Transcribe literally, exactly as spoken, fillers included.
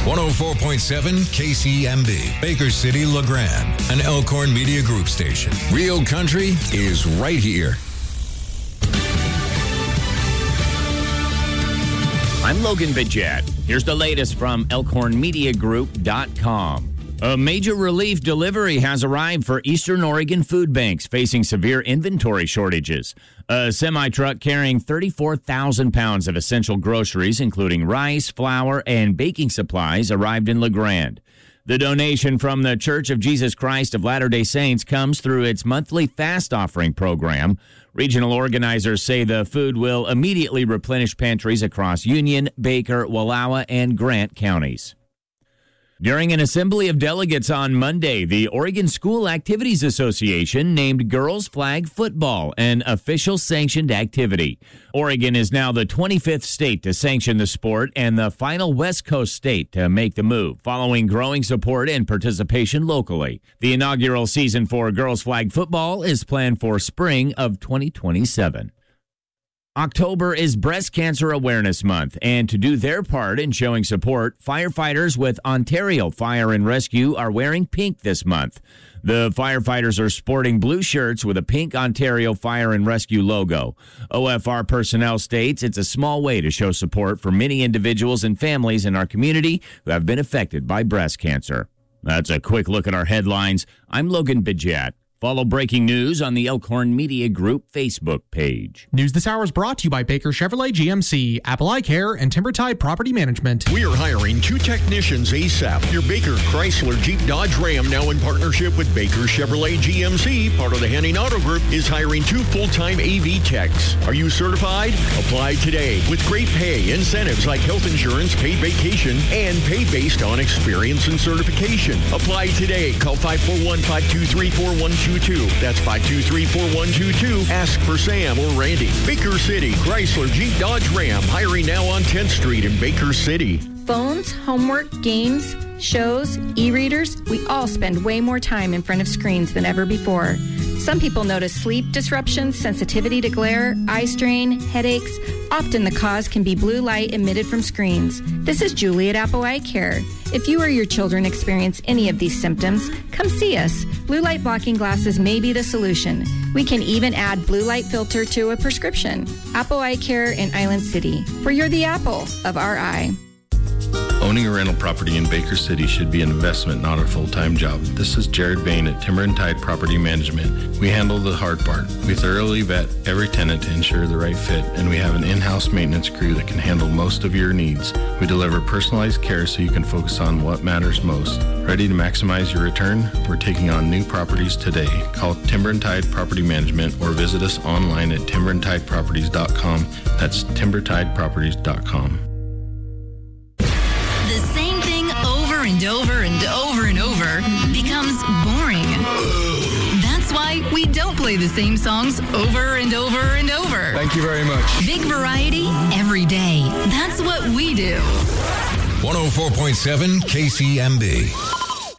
one oh four point seven K C M B, Baker City, LeGrand, an Elkhorn Media Group station. Real country is right here. I'm Logan Bidget. Here's the latest from Elkhorn Media Group dot com. A major relief delivery has arrived for Eastern Oregon food banks facing severe inventory shortages. A semi-truck carrying thirty-four thousand pounds of essential groceries, including rice, flour, and baking supplies, arrived in LeGrand. The donation from the Church of Jesus Christ of Latter-day Saints comes through its monthly fast offering program. Regional organizers say the food will immediately replenish pantries across Union, Baker, Wallowa, and Grant counties. During an assembly of delegates on Monday, the Oregon School Activities Association named girls flag football an official sanctioned activity. Oregon is now the twenty-fifth state to sanction the sport and the final West Coast state to make the move, following growing support and participation locally. The inaugural season for girls flag football is planned for spring of twenty twenty-seven. October is Breast Cancer Awareness Month, and to do their part in showing support, firefighters with Ontario Fire and Rescue are wearing pink this month. The firefighters are sporting blue shirts with a pink Ontario Fire and Rescue logo. O F R personnel states it's a small way to show support for many individuals and families in our community who have been affected by breast cancer. That's a quick look at our headlines. I'm Logan Bidget. Follow breaking news on the Elkhorn Media Group Facebook page. News this hour is brought to you by Baker Chevrolet G M C, Apple Eye Care, and TimberTide Property Management. We are hiring two technicians ASAP. Your Baker Chrysler Jeep Dodge Ram, now in partnership with Baker Chevrolet G M C, part of the Henning Auto Group, is hiring two full-time A V techs. Are you certified? Apply today with great pay, incentives like health insurance, paid vacation, and pay based on experience and certification. Apply today. Call five four one, five two three, four one two two. That's five two three, four one two two. Ask for Sam or Randy. Baker City, Chrysler Jeep Dodge Ram. Hiring now on tenth Street in Baker City. Phones, homework, games, shows, e-readers, we all spend way more time in front of screens than ever before. Some people notice sleep disruptions, sensitivity to glare, eye strain, headaches. Often the cause can be blue light emitted from screens. This is Julie at Apple Eye Care. If you or your children experience any of these symptoms, come see us. Blue light blocking glasses may be the solution. We can even add blue light filter to a prescription. Apple Eye Care in Island City, where you're the apple of our eye. Owning a rental property in Baker City should be an investment, not a full-time job. This is Jared Bain at Timber and Tide Property Management. We handle the hard part. We thoroughly vet every tenant to ensure the right fit, and we have an in-house maintenance crew that can handle most of your needs. We deliver personalized care so you can focus on what matters most. Ready to maximize your return? We're taking on new properties today. Call Timber and Tide Property Management or visit us online at timber and tide properties dot com. That's timber tide properties dot com. And over and over and over becomes boring. That's why we don't play the same songs over and over and over. Thank you very much. Big variety every day. That's what we do. one oh four point seven K C M B.